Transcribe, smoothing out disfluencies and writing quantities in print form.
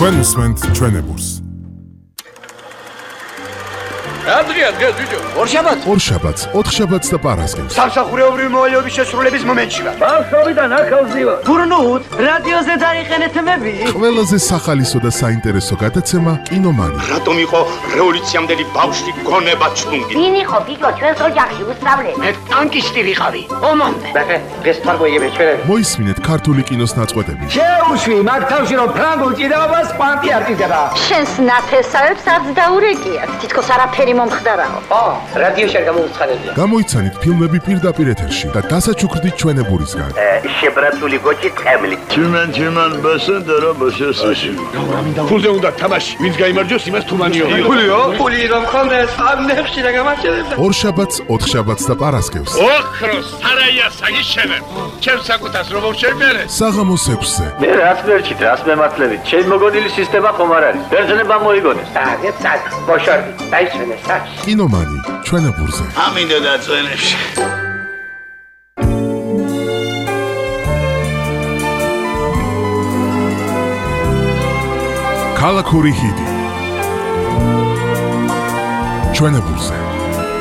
თქვენ უსმენთ ჩვენებურს. Adria, ბიჭო. ორშაბათს, ოთხშაბათს და პარასკევს. სამსახურეობრივი მოვალეობის შესრულების მომენტში ვარ. ბავშვობიდან ახალზი ვარ. გურნუთ, რადიოზე დაიყენეთ მები. ყველაზე სახალისო და საინტერესო გადაცემა კინომანი. რატომ იყო რევოლუციამდელი ბავშვი გონება ჩლუნგი? ვინ იყო ბიჭო ჩვენს ოჯახში უსწავლე? მე ტანკისტი ვიყავი. ომამდე. ბახე, დღეს თარგოიები ჩვენები. მოისმინეთ ქართული კინოს ნაწყვეტები. შეუშვი, მაგ თავში რომ ფრანგულ ჭიდაობას კვანტი არ ჭიდება. შენს ნათესავებს არც დაურეკიათ. თითქოს არაფერი მომხდარაო. რადიოში არ გამოუცხადებია. გამოიცანით ფილმები პირდაპირ ეთერში და დასაჩუქრდით ჩვენებურისგან. შებრაცული გოჭი ტყემლი. Чиман басендера басესაში. ფულზე უნდა თამაში. ვინც გაიმარჯვოს, იმას თუმანიო. ფულიო? ფული რომ ხონდეს, ამ ნებში რა გამარჯვებდა. ორშაბათს, ოთხშაბათს და პარასკევს. ოქროს სარაია საგიშენებ. ჩემს საკუთას რომ შევმერე. საღამოს 6-ზე. მე რას მერჩით, რას მემართლებით? ჩემი მოგონილი სისტემა ხომ არ არის. ბერძნებმა მოიგონეს. წაგ, ბოშორდი, დაიშვენე საჩ. კინომანი, ჩვენებურზე. ამინდა დაწვენებში. ქალაქური ჰიტი. ჩვენებურზე.